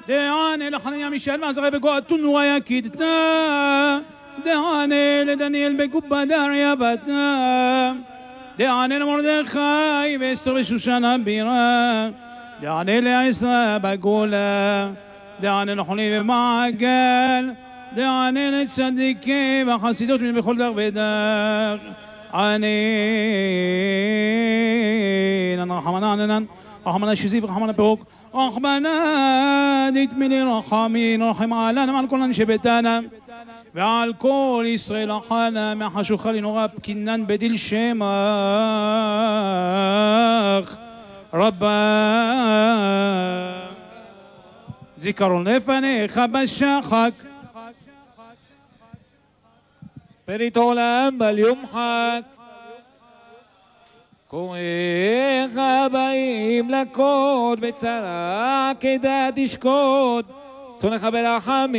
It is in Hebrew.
דענה לחנניה מישאל ועזריה בגועתון ויקדתה דענה לדניאל בקופה דריה בתה דענה למרדכי ואסתר בשושן הבירה דענה לעזרא בגולה דענה לחולי במעגל דענה לצדיקי והחסידות בכל דרך ודרך ענן רחמנה עננן רחמנה שזיף רחמנה פירוק רחמנה דתמילי רחמין רחם עלינו ועל כל אנשי ביתנו ועל כל ישראל החנה מהחשוכה לנורא פקינן בדיל שמך רבה זיכרון לפניך בשחק פרית עולם בל יומחק קוראיך באים לקוד בצרה כדעת תשקוד צונך ברחמים